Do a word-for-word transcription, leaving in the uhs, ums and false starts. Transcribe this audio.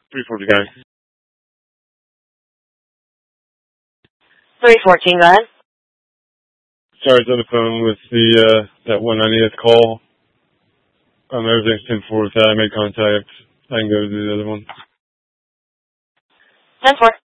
three fourteen, guys. three fourteen, go ahead. Sorry, it's on the phone with the, uh, that one ninetieth call. Um, everything's ten four with that. I made contact. I can go to the other one. ten four.